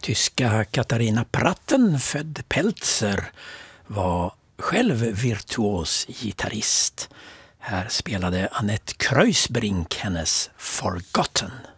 Tyska Katharina Pratten, född Peltzer, var själv virtuos gitarrist. Här spelade Annette Kreuzbrink hennes Forgotten.